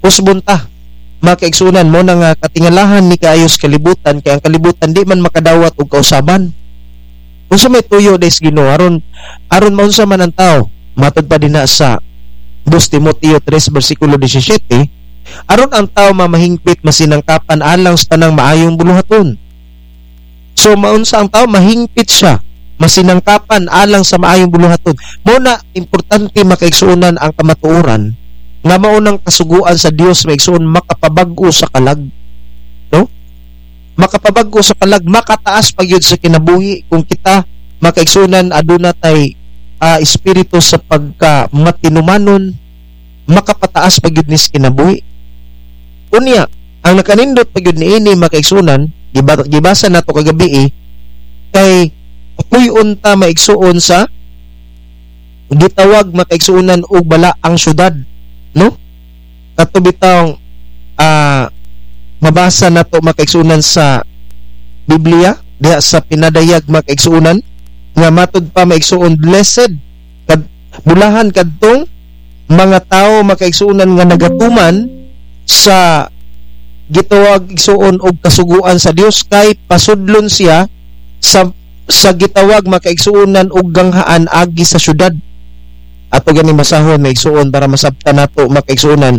usbunta makaigsunan mo na nga katingalahan ni kaayos kalibutan, kaya ang kalibutan di man makadawat og kausaban. Unsa may tuyo des Ginoo aron maunsa man ang tao, matud pa dinha sa 2 Timoteo 3 bersikulo 17, aron ang tao mamahingpit masinangkapan alang sa tanang maayong buluhaton. So maunsa ang tao, mahingpit siya masinangkapan alang sa maayong buluhaton. Muna importante makaigsunan ang kamatuoran nga maunang kasuguan sa Dios, maigsuon makapabag-o sa kalag, no? Makapabag-o sa kalag, makataas pagyud sa kinabuhi kung kita makaigsunan aduna tay espiritu sa pagka matinumanon, makapataas pagyud ni sa kinabuhi. Unya ang nakanindot pagyud niini makaigsunan, gibasa nato kagabi kay puy-on ta maigsuon sa gitawag makaigsuonan og balaang syudad, no? Kato bitawng mabasa nato makaigsuonan sa Biblia diha sa pinadayag makaigsuonan nga matud pa maigsuon, blessed bulahan kadtong mga tao makaigsuonan nga nagatuman sa gitawag igsuon og kasuguan sa Dios, kay pasudlon siya sa gitawag makaigsuonan og ganghaan agi sa syudad. Ato gani masahon maigsuon para masabtan nato makaigsuonan.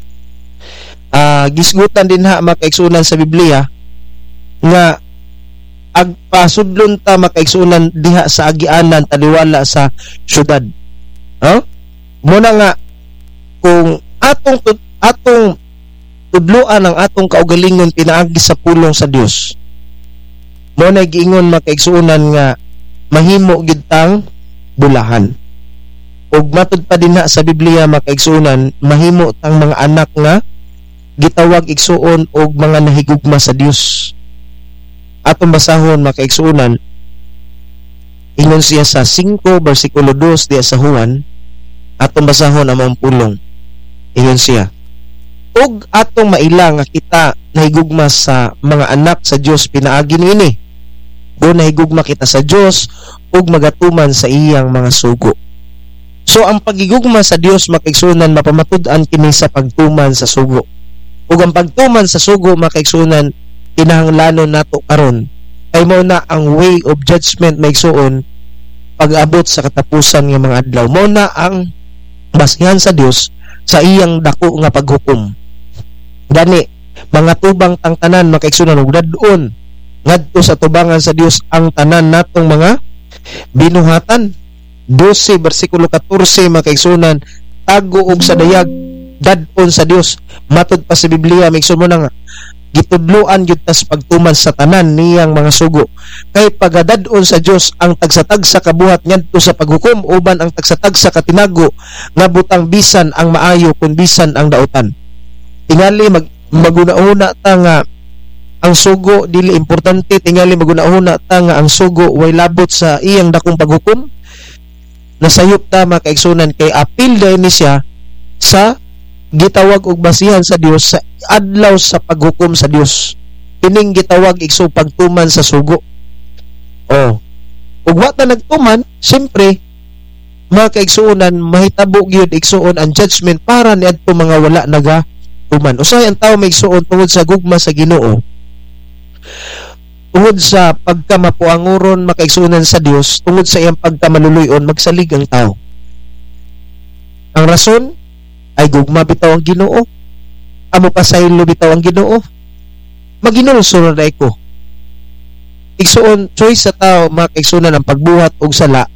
Gisgutan din ha makaigsuonan sa Biblia nga agpasudlon ta makaigsuonan diha sa agianan taliwala sa syudad. Muna nga kung atong tudloan ang atong kaugalingon pinaagi sa pulong sa Dios, mo na giingon makaigsuonan nga mahimo gid tang bulahan. Ug matud pa dinha sa Biblia makaigsuonan, mahimo tang mga anak nga gitawag igsuon og mga nahigugma sa Dios. Atong basahon makaigsuonan, ingon siya sa 5 bersikulo 2 diya sa Juan, atong basahon ang pulong. Ingon siya, ug atong maila nga kita nahigugma sa mga anak sa Dios pinaagi niini, do nahigugma kita sa Dios ug magatuman sa iyang mga sugo. So ang pagigugma sa Dios makaigsunan mapamatud-an kini sa pagtuman sa sugo. Ug ang pagtuman sa sugo makaigsunan kinahanglanon nato karon ay mao na ang way of judgment maigsuon pag-abot sa katapusan nga mga adlaw. Mao na ang basihan sa Dios sa iyang dako nga paghukom. Gani mga tubang tang tanan makaigsunan ug dadon ngadto sa tubangan sa Dios ang tanan natong mga binuhatan. 12 bersikulo 14 makaigsunan, tago og sa dayag dadon sa Dios. Matud pa sa Biblia maigsuon mo na nga gitudloan gyud tas pagtuman sa tanan niyang mga sugo, kay pagadadon sa Dios ang tagsatagsa kabuhat ngadto sa paghukom, uban ang tagsatagsa katinago nga butang bisan ang maayo kun bisan ang dautan. Tingali maguna-una ta nga ang sugo dili importante, tingali maguna-una ta nga ang sugo way labot sa iyang dakong paghukom. Nasayop ta makaigsunan kay apil dahil ni siya sa gitawag og basihan sa Dios sa adlaw sa paghukom sa Dios. Kining gitawag igso pagtuman sa sugo. Ug wa ta nagtuman, siyempre makaigsuonan mahitabo gyud igsuon ang judgment para niadto mga wala naga tuman. Usahay ang tawo maigsuon tungod sa gugma sa Ginoo, tungod sa pagkamapuanguron makaigsunan sa Dios, tungod sa iyang pagkamaluluyon magsalig ang tao. Ang rason ay gugma bitaw ang Ginoo, amo pasaylo bitaw ang Ginoo, maginulsol na ko. Igsuon choice sa tao makaigsunan ang pagbuhat og sala,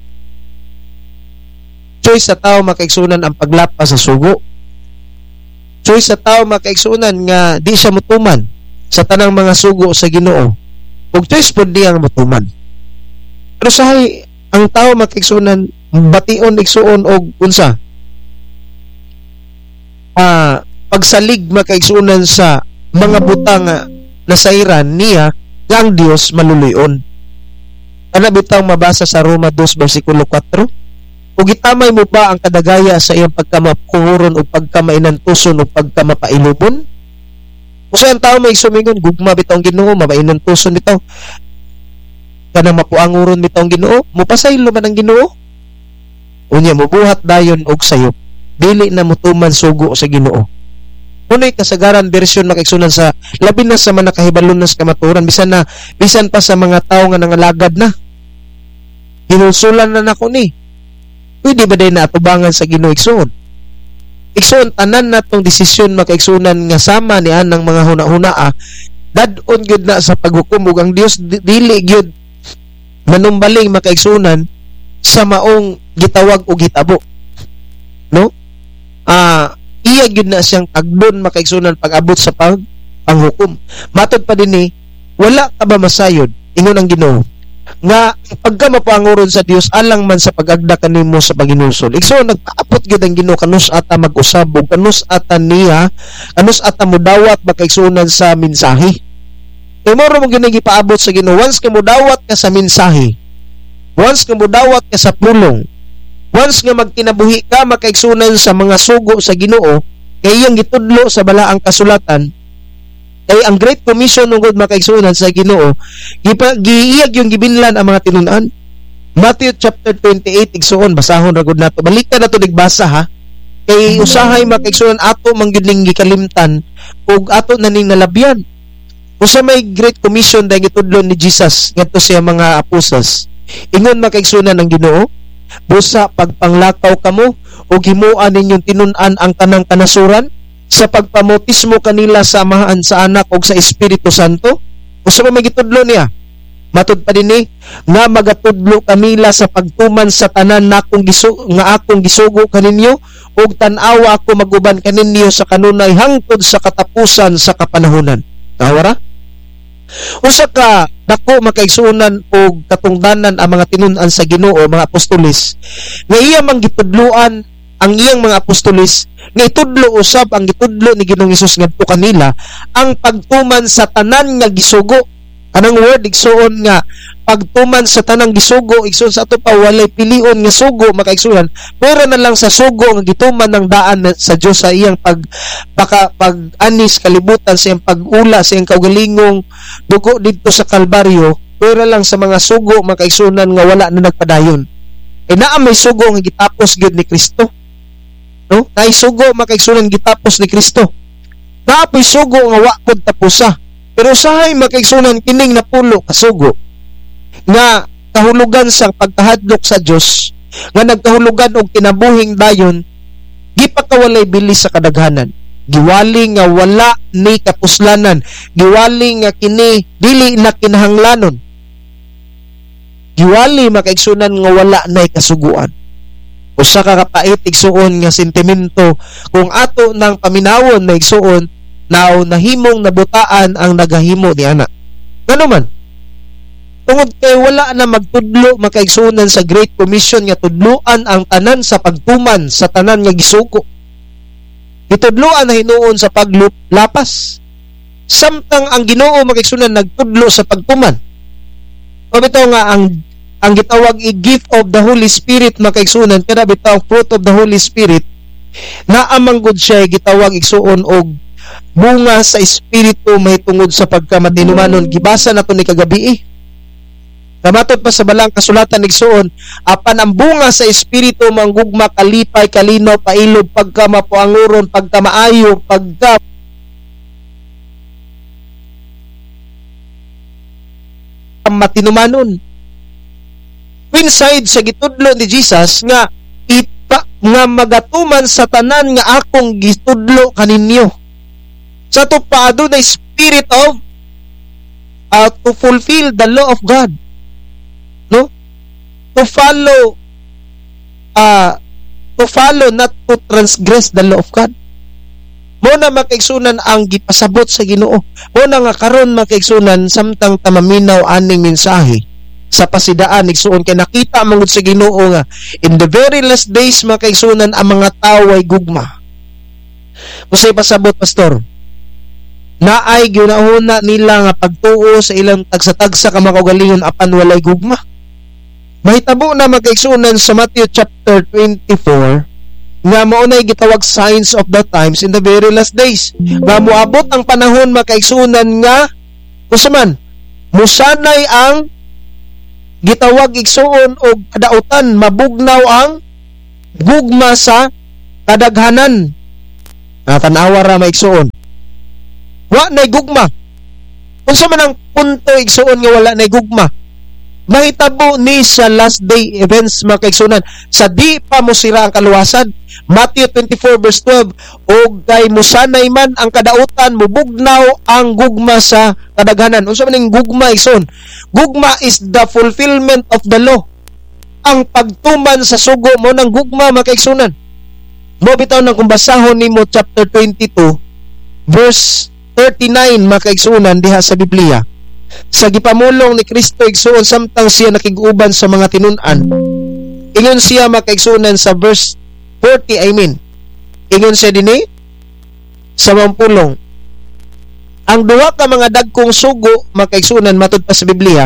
choice sa tao makaigsunan ang paglapa sa sugo, choice sa tao makaigsunan nga di siya mutuman sa tanang mga sugo sa Ginoo, ug choice pod di ang mutuman. Pero sahay ang tao makaigsunan bation igsuon og unsa pagsalig makaigsunan sa mga butang nasairan niya nga ang Dios maluluyon. Ana bitaw mabasa sa Roma 2 bersikulo 4, ug itamay mo ba ang kadagaya sa iyang pagkamapuhuron o pagkamainantuson o pagkamapailubon? Kung ang tao may sumingon, gugma bitaw ang Ginoo, mapainantuson bitaw, kanang mapuanguron bitaw ang Ginoo, mupasaylo man ang Ginoo, unya mubuhat dayon og sayop, dili na mutuman sugo sa Ginoo. Unay kasagaran version makaigsunan sa labi na sa mga nakahibalon na sa kamaturan, bisan pa sa mga tao nga nangalagad na. Hinulsulan na nako ni. Pwede ba din na atubangan sa Ginoo igsoon? Igsoon tanan natong desisyon makaigsunan nga sama ni anang mga huna-hunaa, dadon gyud na sa paghukom ug ang Dios dili gyud manumbaling makaigsunan sa maong gitawag o gitabo. No? Iya gyud na siyang tagdon makaigsunan pag-abot sa panghukom. Matod pa dinhi, wala ka ba masayod ingon ang Ginoo nga pagka mapanguron sa Dios alang man sa pag-agda kanimo sa paginulsol. Igsoon nagpaapot gyud ang Ginoo kanus ata mag-usab ug kanus ata niya, kanus ata modawat makaigsunan sa mensahe. Moro mo ginagipaabot sa Ginoo once ka modawat ka sa mensahe. Once ka modawat ka sa pulong. Once nga magkinabuhi ka makaigsunan sa mga sugo sa Ginoo, kay iyang gitudlo sa balaang kasulatan, kay ang Great Commission ungod makaigsunan sa Ginoo, giiyag yung gibinlan ang mga tinun-an. Matthew chapter 28 igsuon, basahon ra gud nato. Balikan nato digbasa ha. Kay usahay makaigsunan ato mangyudling gikalimtan ug ato naning nalabyan. Usa may Great Commission dahil gitudlo ni Jesus ngadto sa mga apostles. Ingon makaigsunan ang Ginoo, busa pagpanglakaw kamo o himuan ninyong tinun-an ang tanang kanasuran sa pagpamotismo kanila sa Amahan, sa Anak o sa Espiritu Santo. Gusto mo magitudlo niya? Matud pa dinhi nga magatudlo kanila sa pagtuman sa tanan nga akong gisugo kaninyo ug tan-awa ako maguban kaninyo sa kanunay hangtod sa katapusan sa kapanahonan. Tawara? Usa ka dako makaigsunan og katungdanan ang mga tinun-an sa Ginoo, mga apostoles, nga iya mang gitudloan ang iyang mga apostoles, nga itudlo usab ang gitudlo ni Ginoong Hesus ngadto kanila ang pagtuman sa tanan nga gisugo. Anang word igsuon nga pagtuman sa tanang gisugo, igsuon sa ato pa walay pilion nga sugo makaigsunan, pero na lang sa sugo nga gituman ng daan sa Dios sa iyang pag-anis kalibutan, sa iyang pag-ula, sa iyang kaugalingong dugo didto sa Kalbaryo, pero lang sa mga sugo makaigsunan nga wala na nagpadayon. Naa may sugo nga gitapos gyud ni Kristo. No? Nay sugo makaigsunan gitapos ni Kristo. Naa may sugo nga wa pod tapusa. Pero sahay makaigsunan kining napulo kasugo nga kahulugan sa pagkahadlok sa Dios, nga nagkahulugan og kinabuhing dayon, gipakawalay bilis sa kadaghanan. Giwali nga wala ni kapuslanan, giwali nga kini dili na kinahanglanon, giwali makaigsunan nga wala nay kasuguan. Usa ka kapait igsuon nga sentimento kung ato nang paminawon na igsuon now nahimong nabutaan ang nagahimo ni ana. Ngano man? Tungod kay wala na magtudlo makaigsunan sa Great Commission nga tudloan ang tanan sa pagtuman sa tanan nga gisugo. Gitudloan na hinuon sa paglapas. Samtang ang Ginoo makaigsunan nagtudlo sa pagtuman. O bitaw nga ang gitawag i-gift of the Holy Spirit makaigsunan, pero bitaw fruit of the Holy Spirit na amang gud siya gitawag igsuon og bunga sa Espiritu mahitungod sa pagkamatinumanon. Gibasa nato ni kagabi Kamatod pa sa balang kasulatan igsuon, apan ang bunga sa Espiritu manggugma, kalipay, kalinaw, pailog, pagkamapuanguron, pagkamaayo, matinumanon. Inside sa gitudlo ni Jesus nga nga magatuman sa tanan nga akong gitudlo kaninyo. Sa to pa adunay spirit of to fulfill the law of God. No? To follow, not to transgress the law of God. Mo na makaigsunan ang gipasabot sa Ginoo. Mo na nga karon makaigsunan samtang tamaminaw aning mensahe sa pasidaan igsuon kay nakita mangud sa Ginoo nga in the very last days makaigsunan ang mga tawo ay gugma. Usay pasabot, pastor, naay ginahuna nila nga pagtuo sa ilang tagsa-tagsa ka makaugalingon apan walay gugma. Mahitabo na makaigsunan sa Matthew chapter 24 nga maunay gitawag signs of the times in the very last days. Nga moabot ang panahon makaigsunan nga kusaman musanay ang gitawag igsuon og kadautan, mabugnaw ang gugma sa kadaghanan. Tanawa ra maigsuon. Wa nay gugma. Unsa man ang punto igsuon nga wala nay gugma? Mahitabo ni sa last day events mga kaigsunan sa di pa mo sira ang kaluwasan. Matthew 24 verse 12, o kay musanay man ang kadautan, mubugnaw ang gugma sa kadaghanan. Unsa man ang gugma igsoon? Gugma is the fulfillment of the law. Ang pagtuman sa sugo mo ng gugma mga kaigsunan. Mo bitaw nang kumbasahon nimo chapter 22 verse 39 mga kaigsunan diha sa Biblia. Sa gipamulong ni Kristo igsuon samtang siya nakig-uban sa mga tinun-an. Ingon siya mga kaigsunan sa verse 40, ingon siya dinhi sa mampulong. Ang duha ka mga dagkong sugo mga kaigsunan matud pa sa Biblia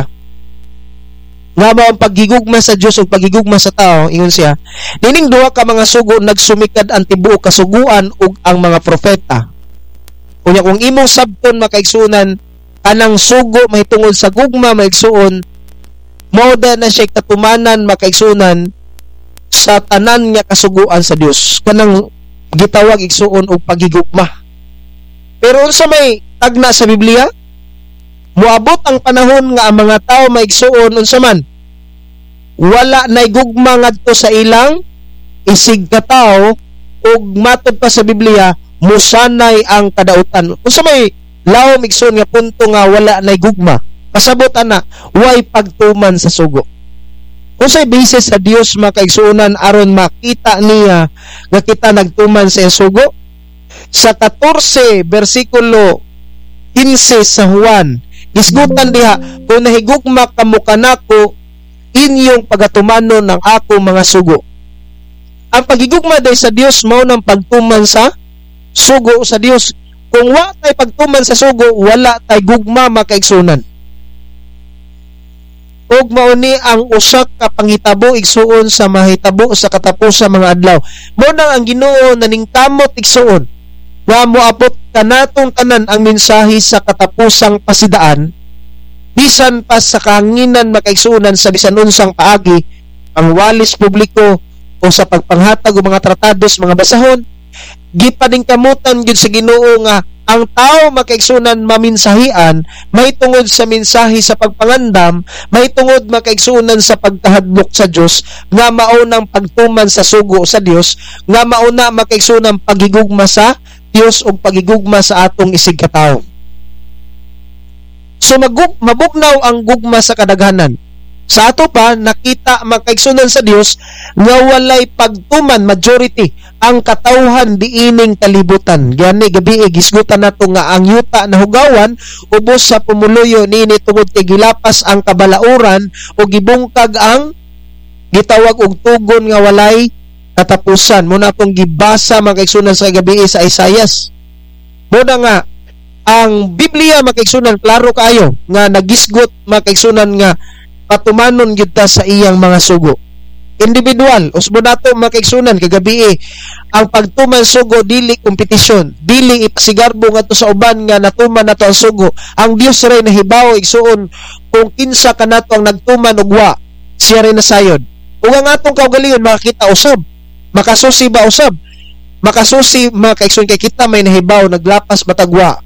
nga mao ang paghigugma sa Dios ug paghigugma sa tao, ingon siya, dining duha ka mga sugo nagsumikad ang tibuok kasuguan ug ang mga propeta. Unya kung imong sabton mga kaigsunan anang sugo mahitungod sa gugma maigsuon moda na siya katumanan makaigsunan sa tanan nga kasuguan sa Dios kanang gitawag igsuon og paghigugma. Pero unsa may tagna sa Biblia? Moabot ang panahon nga ang mga tawo maigsuon unsa man wala nay gugma ngadto sa ilang isig ka tawo ug matud pa sa Biblia musanay ang kadautan. Unsa may lawom igsoon nga punto nga wala nay gugma? Pasabot ana, way pagtuman sa sugo. Unsay basis sa Dios makaigsuonan aron makita niya nga kita nagtuman sa sugo? Sa 14 bersikulo 15 sa Juan, gisgutan diha, kung nahigugma kamo kanako, inyong pagatumanon ng ako mga sugo. Ang paghigugma day sa Dios mao nang pagtuman sa sugo sa Dios. Kung wa tay pagtuman sa sugo, wala tay gugma makaigsunan. Og mao ni ang usa ka panghitabo igsuon sa mahitabo sa katapusan mga adlaw. Mao nang ang Ginoo naningkamot igsuon nga moabot kanatong tanan ang mensahe sa katapusang pasidaan bisan pa sa kahanginan makaigsunan sa bisan unsang paagi ang walis publiko o sa pagpanghatag og mga tratados mga basahon. Gipaningkamutan gyud sa Ginoo nga ang tao makaigsunan maminsahian mahitungod sa mensahe sa pagpangandam, mahitungod makaigsunan sa pagkahadlok sa Dios nga maunang pagtuman sa sugo sa Dios, nga mauna makaigsunan paghigugma sa Dios o paghigugma sa atong isig katawo. So mabugnaw ang gugma sa kadaghanan. Sa ato pa nakita makaigsunan sa Dios nga walay pagtuman majority ang katawhan diining kalibutan. Gani gabi gisgutan nato nga ang yuta na hugawan ubos sa pumuluyo niini tungod kay gilapas ang kabalauran o gibungkag ang gitawag og tugon nga walay katapusan. Muna akong gibasa makaigsunan sa gabi sa Isaias. Muna nga ang Biblia makaigsunan klaro kayo nga nagisgot makaigsunan nga patumanon gyud ta sa iyang mga sugo. Individual, usbo nato makaigsunan kagabi ang pagtuman sugo dili kompetisyon, dili ipasigarbo ngadto sa uban nga natuman nato ang sugo. Ang Dios ray nahibaw igsuon kung kinsa kanato ang nagtuman og wa, siya ray nasayod. Ug ang atong kaugalingon makakita usab, makasusi ba usab? Makasusi makaigsuon kay kita may nahibaw naglapas matagwa.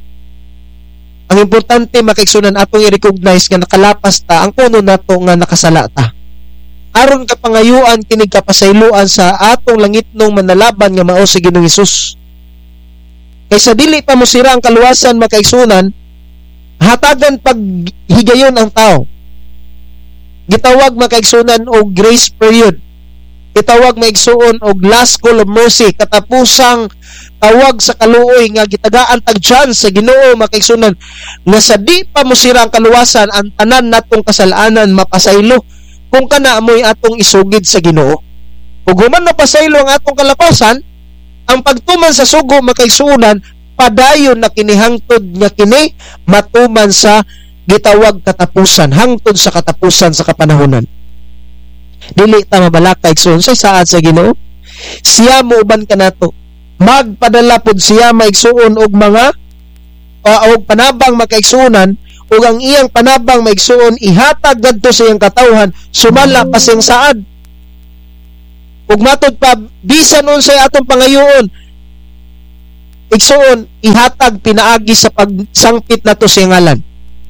Ang importante makaigsunan atong i-recognize nga nakalapas ta ang kuno nato nga nakasala ta. Aron kapangayuan kinig kapasayloan sa atong langitnong manalaban nga mao si Ginoong Hesus. Kaysa dili pa mo sira ang kaluwasan makaigsunan, hatagan paghigayon ang tao. Gitawag makaigsunan og grace period. Gitawag maigsuon og last call of mercy, katapusang tawag sa kaluoy nga gitagaan tag chance sa Ginoo makaigsunan nga sa di pa mo sira ang kaluwasan ang tanan natong kasalanan mapasaylo kung kana amoy atong isugid sa Ginoo. Ug human mapasaylo ang atong kalapasan, ang pagtuman sa sugo makaigsunan padayon na kinihangtod nga kini matuman sa gitawag katapusan, hangtod sa katapusan sa kapanahonan. Dili ta mabalaka igsoon sa saad sa Ginoo. Siya mo uban kanato. Magpadala pod siya maigsuon og mga og panabang makaigsuonan ug ang iyang panabang maigsuon ihatag gadto sa iyang katawhan sumala pa siyang saad. Ug matod pa bisan unsay atong pangayoon igsuon ihatag pinaagi sa pagsangpit nato sa ngalan.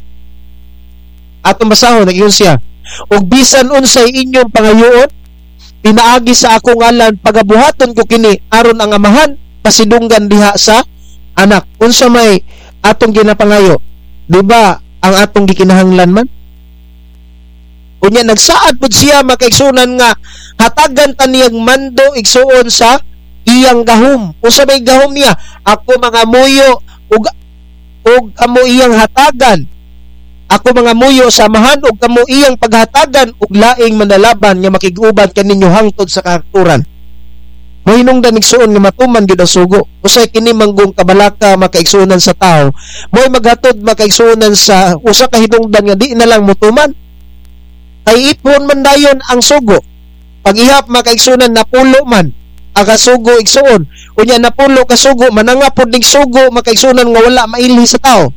Atong basahon nag-ingon siya, ug bisan unsay inyong pangayoon pinaagi sa akong ngalan, pagabuhaton ko kini aron ang amahan pasidunggan diha sa anak. Unsa may atong ginapangayo, di ba ang atong gikinahanglan man? Unya nagsaad pud siya makaigsunan nga hatagan ta niyang mando igsuon sa iyang gahom. Unsa may gahom niya? Ako mga muyo ug amo iyang hatagan. Ako mga muyo samahan ug kamo iyang paghatagan ug laing manalaban nga makig-uban kaninyo hangtod sa kahaturan. Mohinungdan igsuon nga matuman gyud ang sugo. Usay kini manggong kabalaka makaigsuonan sa tao, moy maghatod makaigsuonan sa usa ka hinungdan nga di na lang motuman. Kay ipon man dayon ang sugo. Pag ihap makaigsunan napulo man aga sugo igsuon. Unya napulo ka sugo mananga pod ning sugo makaigsunan nga wala mailhi sa tao.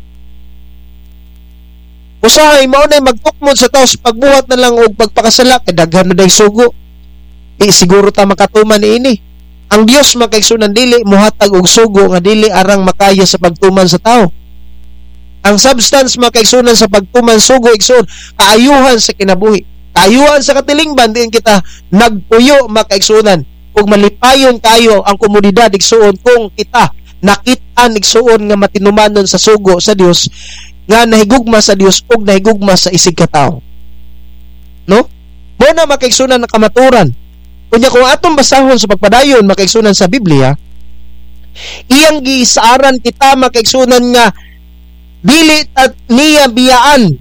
Usahay mao nay magtukmod sa tao sa pagbuhat na lang og pagpakasala kay daghan na day sugo. Di siguro ta makatuman ini. Ang Dios makaigsunan dili mohatag og sugo nga dili arang makaya sa pagtuman sa tao. Ang substance makaigsunan sa pagtuman sugo igsuon kaayuhan sa kinabuhi. Kaayuhan sa katilingban diin kita nagpuyo makaigsunan ug malipayon kayo ang komunidad igsuon kung kita nakit-an igsuon nga matinumanon sa sugo sa Dios nga nahigugma sa Dios ug nahigugma sa isig ka tao. No? Mo na makaigsunan na kamaturan. Kunya kung atong basahon sa pagpadayon makaigsunan sa Biblia, iyang giisaaran kita makaigsunan nga dili niya biyaan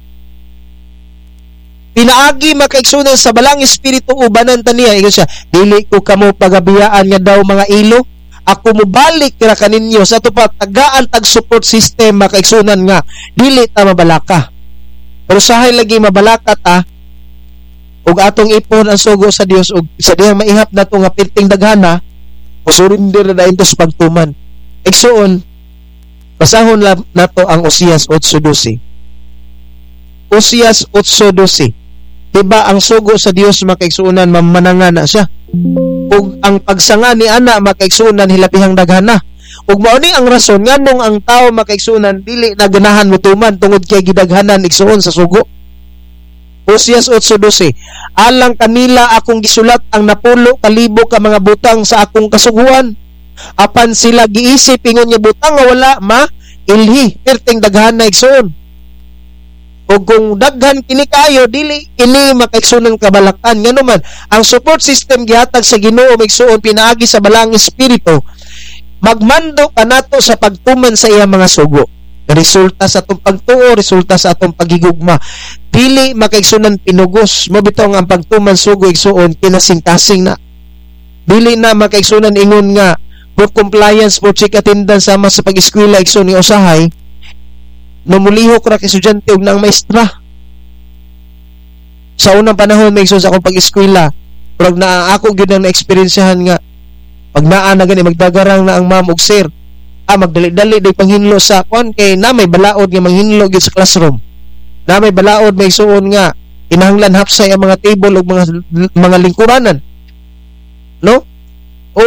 pinaagi makaigsunan sa balang espiritu ubanan ta niya. Ingon siya, dili ko kamo pagabiyaan nga daw mga ilo, ako mobalik kira kaninyo sa ato pa tagaan tag support system makaigsunan nga dili ta mabalaka. Pero sahay lagi mabalaka ta ug atong ipon ang sugo sa Dios ug sa diyang maihap nato nga pirting daghana o surrender na dayon sa pagtuman. Igsuon basahon nato ang Osias 8:12. Osias 8:12. Diba ang sugo sa Dios makaigsunan mamananga na siya. Ug ang pagsanga ni ana makaigsunan hilabihang daghana. Ug mao ni ang rason nganong ang tao makaigsunan dili na ganahan motuman tungod kay gidaghanan igsuon sa sugo. Osias 8:12. Alang kanila akong gisulat ang napulo kalibo ka mga butang sa akong kasuguan. Apan sila giisip ingon nga butang nga wala ilhi perting daghan na igsoon. O kung daghan kini kayo dili ini makaigsunan kabalakan ngano man ang support system gihatag sa Ginoo igsoon pinaagi sa balang espiritu magmando kanato sa pagtuman sa iyang mga sugo. Resulta sa atong pagtuo, resulta sa atong pagigugma. Dili makaigsunan pinugos mo bitaw ang pagtuman sugo igsuon kinasing-kasing na. Dili na makaigsunan ingon nga for compliance for check attendance sama sa pag-eskwela igsoon ni usahay namulihok ra kay estudyante ug nang maestra. Sa unang panahon may igsoon sa akong pag-eskwela, pero na ako gyud ang na-experiencehan nga pag naa na gani magdagarang na ang ma'am ug sir magdali-dali day panghinlo sa kon kay na may balaod nga manghinlo gyud sa classroom. Na may balaod may igsoon nga kinahanglan hapsay ang mga table ug mga lingkuranan. No? O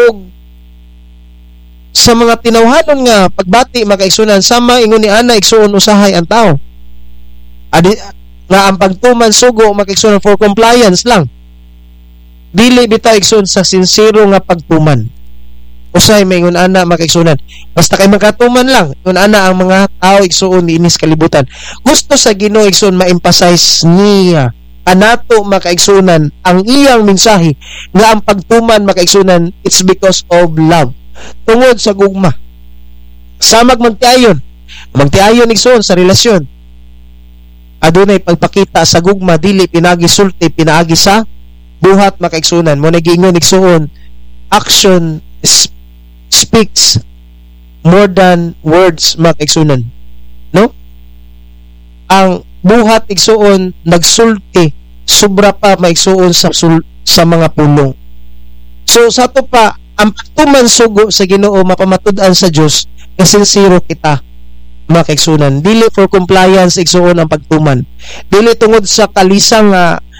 sa mga tinawhanon nga pagbati makaigsunan sama ingon ni ana igsuon usahay ang tao. Adi nga ang pagtuman sugo makaigsunan for compliance lang. Dili bitaw igsuon sa sincero nga pagtuman. Usay maingon ana makaigsunan. Basta kay magkatuman lang, ingon ana ang mga tao igsuon niinis kalibutan. Gusto sa Ginoo igsuon ma-emphasize niya anato makaigsunan ang iyang mensahe nga ang pagtuman makaigsunan it's because of love. Tungod sa gugma. Samag magtiayon igsoon sa relasyon. Adunay pagpakita sa gugma dili pinagi sulti pinaagi sa buhat makaigsunan. Mo nagiingon igsoon action speaks more than words makaigsunan. No? Ang buhat igsuon nagsulti sobra pa maigsuon sa mga pulong. So sa to pa ang pagtuman sugo sa Ginoo mapamatud-an sa Dios nga sincero kita makaigsunan. Dili for compliance igsuon ang pagtuman. Dili tungod sa kalisang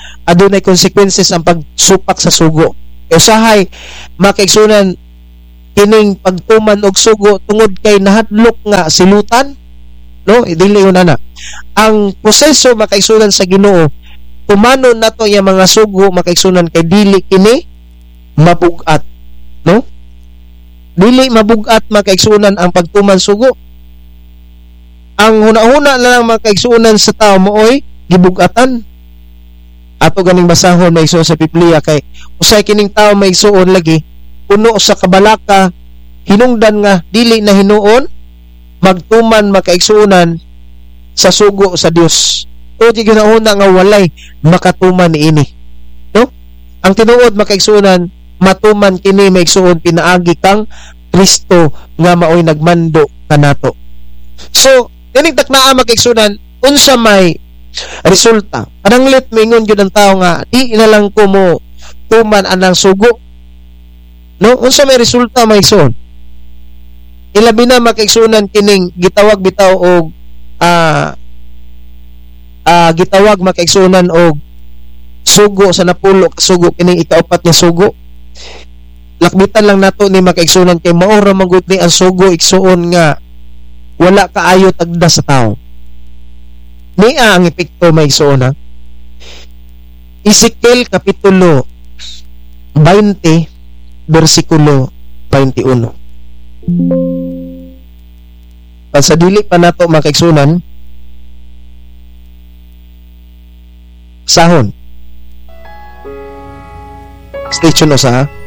adunay consequences ang pagsupak sa sugo. Usahay makaigsunan kining pagtuman og sugo tungod kay nahadlok nga silutan, no, dili yun ana. Ang proseso makaigsunan sa Ginoo, tumanon nato yung mga sugo makaigsunan kay dili kini mabugat, no? Dili mabugat makaigsunan ang pagtuman sugo. Ang huna-huna na lang makaigsunan sa tao mooy gibugatan. Ato ganing basahon maigsuon sa Biblia kay usay kining tao maigsuon lagi puno sa kabalaka, hinungdan nga dili na hinuon magtuman makaigsunan sa sugo sa Dios. O di ginauna nga walay makatuman niini, no? Ang tinuod makaigsunan matuman kini maigsuon pinaagi kang Kristo nga maoy nagmando kanato. So kining taknaa makaigsunan unsa may resulta. Pananglit mingon gyud ang tao nga di na lang ko mo tuman anang sugo, no? Unsa may resulta maigsuon? Ilabi na makaigsunan kining gitawag bitaw og gitawag makaigsunan og sugo sa napulo ka sugo kining ikaapat nga sugo. Lakbitan lang nato ni makaigsunan kay mao ra man gud ni ang sugo igsuon nga wala kaayo tagda sa tao. Niya ang epekto maigsuon ha. Ezekiel kapitulo 20 bersikulo 21. Pasadili pa nato makaigsunan sahon. Stay tuned sa